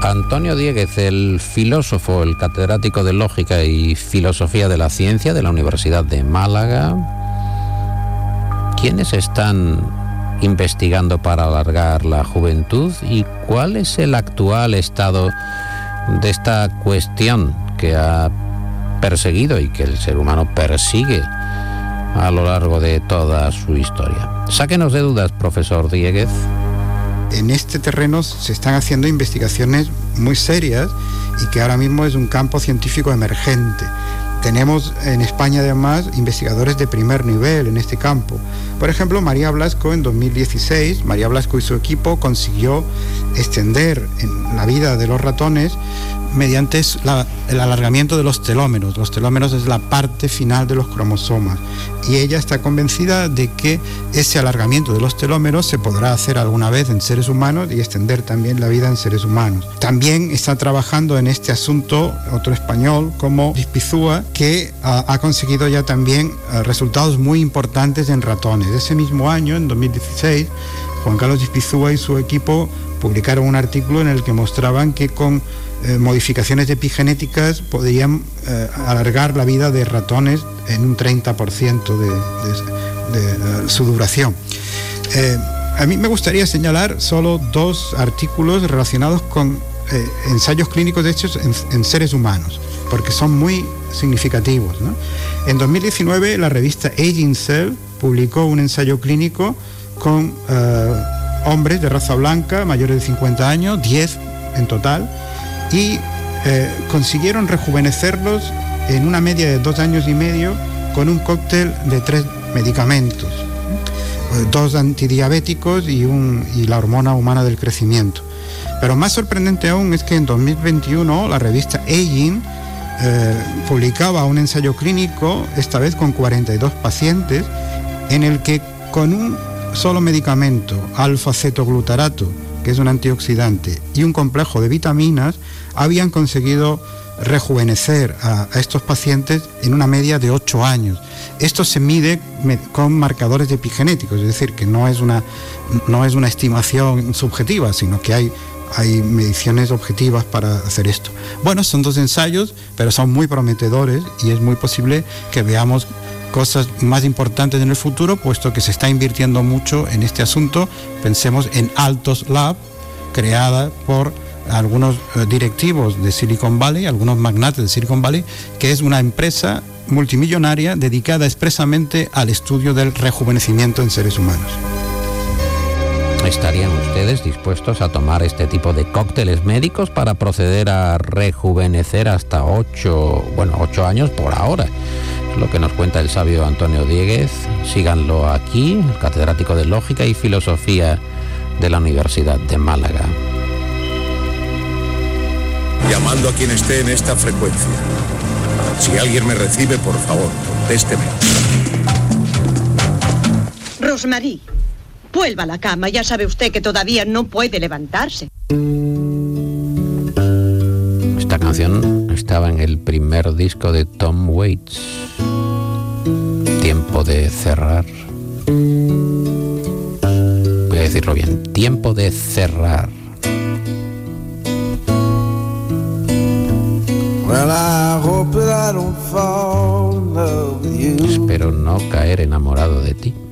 Antonio Dieguez, el filósofo, el catedrático de Lógica y Filosofía de la Ciencia de la Universidad de Málaga. ¿Quiénes están investigando para alargar la juventud y cuál es el actual estado de esta cuestión que ha perseguido y que el ser humano persigue a lo largo de toda su historia? Sáquenos de dudas, profesor Dieguez. En este terreno se están haciendo investigaciones muy serias y que ahora mismo es un campo científico emergente. Tenemos en España además investigadores de primer nivel en este campo. Por ejemplo, María Blasco en 2016, María Blasco y su equipo extender en la vida de los ratones mediante el alargamiento de los telómeros. Los telómeros es la parte final de los cromosomas y ella está convencida de que ese alargamiento de los telómeros se podrá hacer alguna vez en seres humanos y extender también la vida en seres humanos. También está trabajando en este asunto otro español como Ispizúa, que ha conseguido ya también resultados muy importantes en ratones. Ese mismo año, en 2016, Juan Carlos Ispizúa y su equipo publicaron un artículo en el que mostraban que con modificaciones epigenéticas podrían alargar la vida de ratones en un 30% de su duración. A mí me gustaría señalar solo dos artículos relacionados con ensayos clínicos hechos en seres humanos, porque son muy significativos, ¿no? En 2019 la revista Aging Cell publicó un ensayo clínico con hombres de raza blanca mayores de 50 años, 10 en total, y consiguieron rejuvenecerlos en una media de 2 años y medio con un cóctel de 3 medicamentos, 2 antidiabéticos y la hormona humana del crecimiento. Pero más sorprendente aún es que en 2021 la revista Aging publicaba un ensayo clínico, esta vez con 42 pacientes, en el que con un solo medicamento, alfa-cetoglutarato, que es un antioxidante, y un complejo de vitaminas, habían conseguido rejuvenecer a estos pacientes en una media de 8 años. Esto se mide con marcadores epigenéticos, es decir, que no es una estimación subjetiva, sino que hay mediciones objetivas para hacer esto. Bueno, son 2 ensayos, pero son muy prometedores y es muy posible que veamos cosas más importantes en el futuro, puesto que se está invirtiendo mucho en este asunto. Pensemos en Altos Lab, creada por algunos directivos de Silicon Valley, algunos magnates de Silicon Valley, que es una empresa multimillonaria dedicada expresamente al estudio del rejuvenecimiento en seres humanos. ¿Estarían ustedes dispuestos a tomar este tipo de cócteles médicos para proceder a rejuvenecer hasta 8 años por ahora? Es lo que nos cuenta el sabio Antonio Dieguez. Síganlo aquí, el catedrático de Lógica y Filosofía de la Universidad de Málaga. Llamando a quien esté en esta frecuencia. Si alguien me recibe, por favor, contésteme. Rosmarie, vuelva a la cama. Ya sabe usted que todavía no puede levantarse. Esta canción estaba en el primer disco de Tom Waits. Tiempo de cerrar. Voy a decirlo bien. Tiempo de cerrar. Espero no caer enamorado de ti.